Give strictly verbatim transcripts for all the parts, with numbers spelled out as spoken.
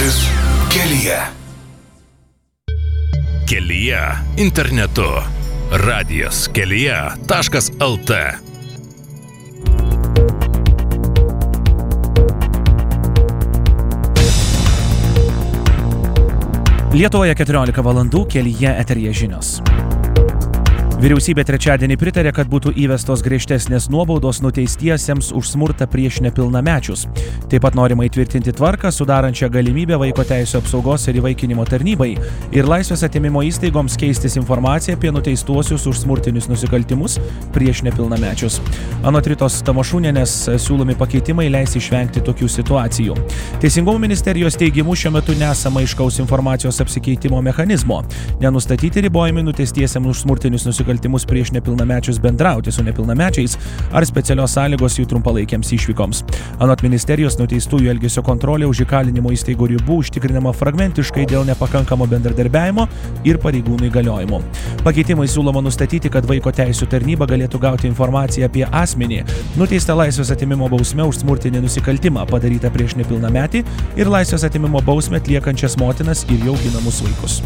Radijas kelyje. Kelyje internetu. Radijas kelyje taškas lt. Lietuvoje keturiolika valandų, kelyje eteryje žinios. Vyriausybė trečiadienį pritarė, kad būtų įvestos griežtesnės nuobaudos nuteistiesiems už smurtą prieš nepilnamečius. Taip pat norima įtvirtinti tvarką, sudarančią galimybę vaiko teisių apsaugos ir įvaikinimo tarnybai ir laisvės atėmimo įstaigoms keistis informaciją apie nuteistuosius už smurtinius nusikaltimus prieš nepilnamečius. Anot Ritos Tamošūnienės siūlomi pakeitimai leis išvengti tokių situacijų. Teisingumo ministerijos teigimu šiuo metu nesama aiškaus informacijos apsikeitimo mechanizmo. Nenustatyti ribojimai nuteistiesiems už smurtinius nusikaltimus nusikaltimus prieš nepilnamečius bendrauti su nepilnamečiais ar specialios sąlygos jų trumpalaikiams išvykoms. Anot ministerijos, nuteistųjų elgesio kontrolė už įkalinimo įstaigų ribų užtikrinama fragmentiškai dėl nepakankamo bendradarbiavimo ir pareigūnų įgaliojimų. Pakeitimai siūloma nustatyti, kad vaiko teisių tarnyba galėtų gauti informaciją apie asmenį, nuteistą laisvės atėmimo bausmę už smurtinį nusikaltimą padarytą prieš nepilnametį ir laisvės atėmimo bausmę atliekančias motinas ir jų auginamus vaikus.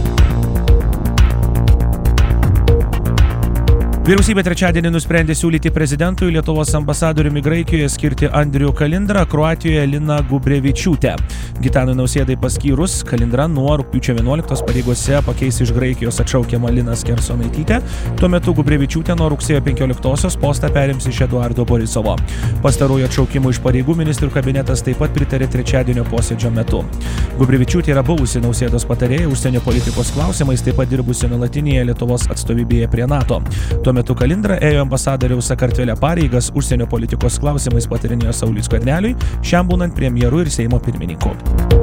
Vyriausybė trečiadienį nusprendė siūlyti prezidentui Lietuvos ambasadoriumi Graikijoje skirti Andrių Kalindrą, Kroatijoje Liną Gubrevičiūtę. Gitanui Nausėdai paskyrus, Kalindra nuo rugpjūčio vienuoliktos pareigose pakeis iš Graikijos atšaukiamą Liną Skersonaitytę, tuo metu Gubrevičiūtė nuo rugsėjo penkioliktosios postą perims iš Eduardo Borisovo. Pastarojo atšaukimų iš pareigų ministrų kabinetas taip pat pritarė trečiadienio posėdžio metu. Gubrevičiūtė yra buvusi Nausėdos patarėja užsienio politikos klausimais, taip pat dirbusi nuolatinėje Lietuvos atstovybėje prie NATO. Tuo metu Kalindra ėjo ambasadoriaus Sakartvele pareigas užsienio politikos klausimais patarinėjo Sauliui Skverneliui, šiam būnant premjeru ir Seimo pirmininku.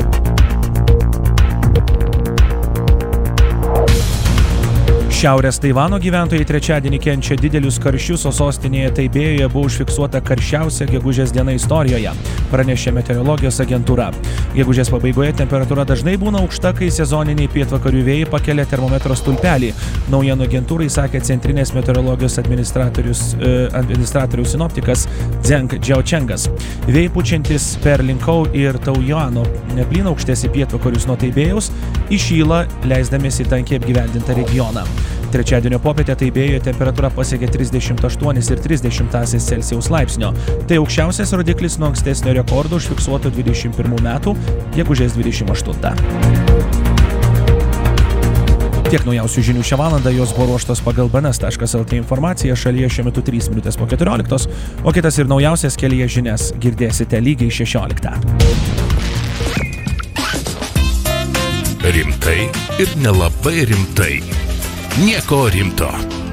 Šiaurės Taivano gyventojai trečiadienį kenčia didelius karščius, o sostinėje Taibėjoje buvo užfiksuota karščiausia gegužės diena istorijoje, pranešė meteorologijos agentūra. Gegužės pabaigoje temperatūra dažnai būna aukšta, kai sezoniniai pietvakarių vėjai pakelia termometro stulpelį. Naujienų agentūrai sakė centrinės meteorologijos administratorius, e, administratorius sinoptikas Dzeng Džiaučengas. Vėjai pučiantis per Linkau ir Taujuano plynaukštės į pietvakarius nuo Taibėjaus įšyla, leisdamiesi į tankiai apgyvendintą regioną. Trečiadienio popietę Taibėjoje temperatūra pasiekė trisdešimt aštuonis ir tris dešimtąsias Celsijaus laipsnio. Tai aukščiausias rodiklis nuo ankstesnio rekordo užfiksuoto dvidešimt pirmų metų, gegužės dvidešimt aštunta. Tiek naujausių žinių šią valandą, jos buvo ruoštos pagal b n s taškas l t informaciją, šalyje šiuo metu trys minutės po keturioliktos, o kitas ir naujausias kelyje žinias girdėsite lygiai šešioliktą. Rimtai ir nelabai rimtai. Nieko rimto.